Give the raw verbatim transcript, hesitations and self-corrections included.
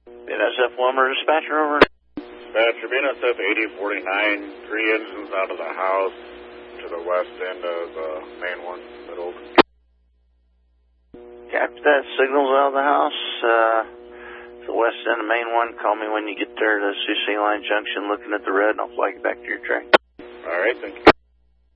B N S F Lumber dispatcher over. Dispatcher, B N S F eighty forty-nine, three engines out of the house to the west end of the main one, middle. Copy that. Signals out of the house. Uh, the west end of the main one. Call me when you get there to Sioux City Line Junction looking at the red, and I'll flag you back to your track. All right, thank you.